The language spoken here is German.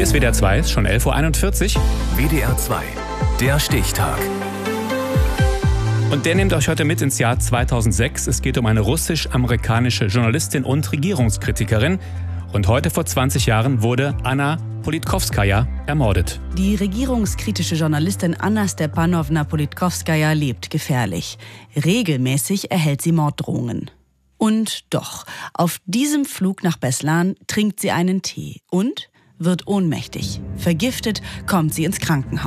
Hier ist WDR 2, ist schon 11:41 Uhr. WDR 2, der Stichtag. Und der nimmt euch heute mit ins Jahr 2006. Es geht um eine russisch-amerikanische Journalistin und Regierungskritikerin. Und heute vor 20 Jahren wurde Anna Politkovskaja ermordet. Die regierungskritische Journalistin Anna Stepanowna Politkovskaja lebt gefährlich. Regelmäßig erhält sie Morddrohungen. Und doch, auf diesem Flug nach Beslan trinkt sie einen Tee und wird ohnmächtig. Vergiftet kommt sie ins Krankenhaus.